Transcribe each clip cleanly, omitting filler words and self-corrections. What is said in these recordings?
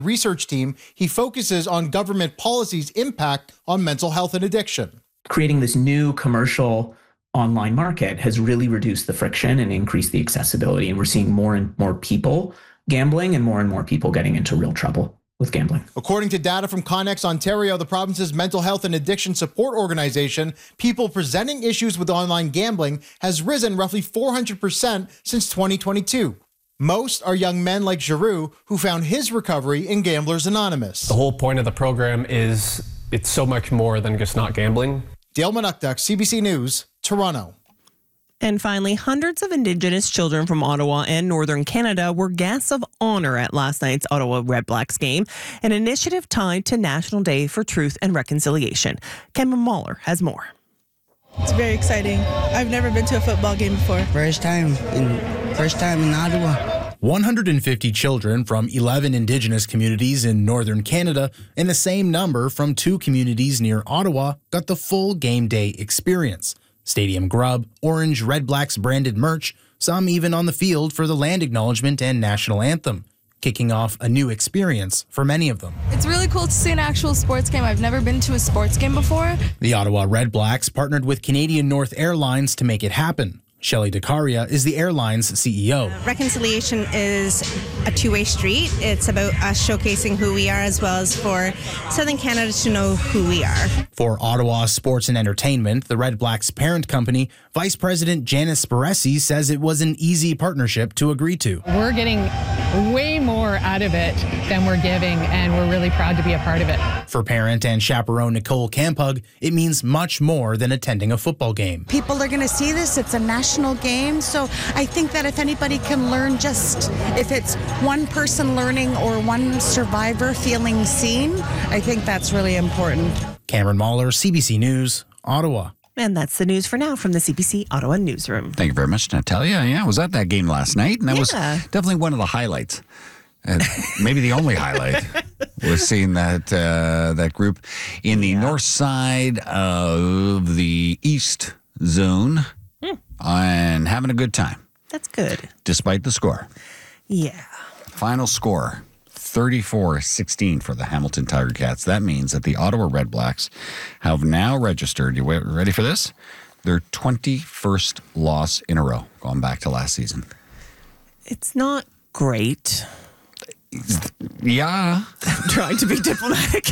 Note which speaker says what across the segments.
Speaker 1: research team, he focuses on government policy's impact on mental health and addiction.
Speaker 2: Creating this new commercial online market has really reduced the friction and increased the accessibility. And we're seeing more and more people gambling and more people getting into real trouble with gambling.
Speaker 1: According to data from Connex Ontario, the province's mental health and addiction support organization, people presenting issues with online gambling has risen roughly 400% since 2022. Most are young men like Giroux, who found his recovery in Gamblers Anonymous.
Speaker 3: The whole point of the program is it's so much more than just not gambling.
Speaker 1: Dale Manukduk, CBC News, Toronto.
Speaker 4: And finally, hundreds of Indigenous children from Ottawa and Northern Canada were guests of honor at last night's Ottawa Redblacks game, an initiative tied to National Day for Truth and Reconciliation. Cameron Mahler has more.
Speaker 5: It's very exciting. I've never been to a football game before.
Speaker 6: First time in Ottawa.
Speaker 7: 150 children from 11 Indigenous communities in Northern Canada and the same number from 2 communities near Ottawa got the full game day experience. Stadium grub, orange Redblacks branded merch, some even on the field for the land acknowledgement and national anthem, kicking off a new experience for many of them.
Speaker 8: It's really cool to see an actual sports game. I've never been to a sports game before.
Speaker 7: The Ottawa Redblacks partnered with Canadian North Airlines to make it happen. Shelley DeCaria is the airline's CEO.
Speaker 9: Reconciliation is a two-way street. It's about us showcasing who we are as well as for Southern Canada to know who we are.
Speaker 7: For Ottawa Sports and Entertainment, the Redblacks parent company, Vice President Janice Baresi says it was an easy partnership to agree to.
Speaker 10: We're getting way more out of it than we're giving, and we're really proud to be a part of it.
Speaker 7: For parent and chaperone Nicole Campug, it means much more than attending a football game.
Speaker 11: People are going to see this. It's a national game, so I think that if anybody can learn, just if it's one person learning or one survivor feeling seen, I think that's really important.
Speaker 7: Cameron Mahler, CBC News, Ottawa.
Speaker 4: And that's the news for now from the CBC Ottawa newsroom.
Speaker 12: Thank you very much, Natalia. Yeah, I was at that game last night, and that was definitely one of the highlights. Maybe the only highlight was seeing that group in the north side of the east zone and having a good time.
Speaker 4: That's good.
Speaker 12: Despite the score.
Speaker 4: Yeah.
Speaker 12: Final score, 34-16 for the Hamilton Tiger Cats. That means that the Ottawa Redblacks have now registered, you ready for this? Their 21st loss in a row, going back to last season.
Speaker 4: It's not great.
Speaker 12: Yeah.
Speaker 4: I'm trying to be diplomatic.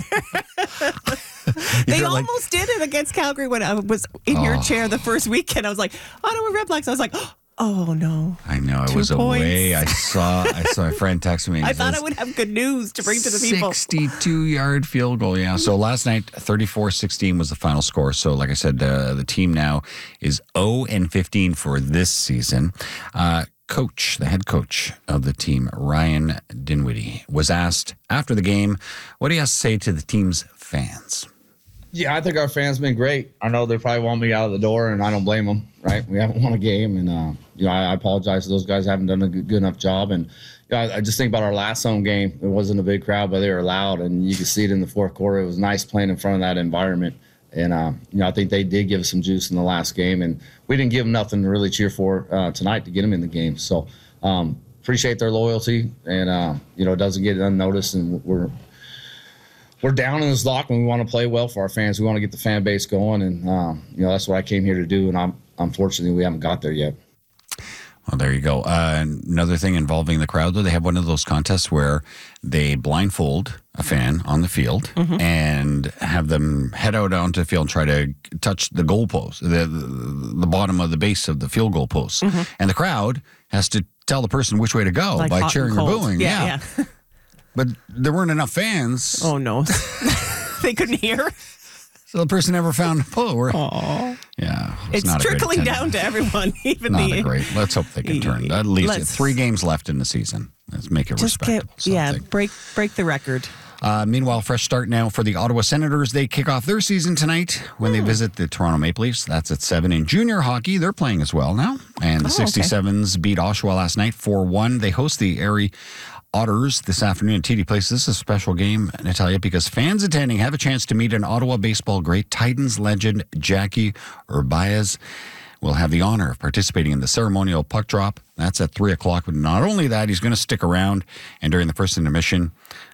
Speaker 4: They almost did it against Calgary when I was in your chair the first weekend. I was like, Ottawa Redblacks. I was like, oh no.
Speaker 12: I know, it
Speaker 4: 2
Speaker 12: was
Speaker 4: points.
Speaker 12: away. I saw a friend text me.
Speaker 4: I thought I would have good news to bring to the people.
Speaker 12: 62-yard field goal, yeah. So last night, 34-16 was the final score. So like I said, the team now is 0-15 for this season. The head coach of the team, Ryan Dinwiddie, was asked after the game what he has to say to the team's fans.
Speaker 13: Yeah, I think our fans been great. I know they probably want me out of the door, and I don't blame them, right? We haven't won a game, and I apologize to those guys. Haven't done a good enough job. And I just think about our last home game. It wasn't a big crowd, but they were loud, and you could see it in the fourth quarter. It was nice playing in front of that environment. And, I think they did give us some juice in the last game, and we didn't give them nothing to really cheer for tonight to get them in the game. So appreciate their loyalty, and, it doesn't get unnoticed, and we're down in this lock when we want to play well for our fans. We want to get the fan base going, and, that's what I came here to do, and unfortunately we haven't got there yet.
Speaker 12: Well, there you go. Another thing involving the crowd, though, they have one of those contests where they blindfold a fan on the field and have them head out onto the field and try to touch the goalpost, the bottom of the base of the field goal post. And the crowd has to tell the person which way to go
Speaker 4: like
Speaker 12: by cheering or booing.
Speaker 4: Yeah.
Speaker 12: But there weren't enough fans.
Speaker 4: Oh, no. They couldn't hear.
Speaker 12: So the person never found a pull. Yeah.
Speaker 4: It's
Speaker 12: not
Speaker 4: trickling down to everyone. Even
Speaker 12: not a great. Let's hope they can turn. At least 3 games left in the season. Let's make it respectable.
Speaker 4: Break the record.
Speaker 12: Meanwhile, fresh start now for the Ottawa Senators. They kick off their season tonight when they visit the Toronto Maple Leafs. That's at 7. In junior hockey, they're playing as well now. And the 67s beat Oshawa last night 4-1. They host the Erie Otters this afternoon at TD Place. This is a special game, Natalia, because fans attending have a chance to meet an Ottawa baseball great, Titans legend Jackie Urbias. will have the honor of participating in the ceremonial puck drop. That's at 3 o'clock. But not only that, he's going to stick around, and during the first intermission,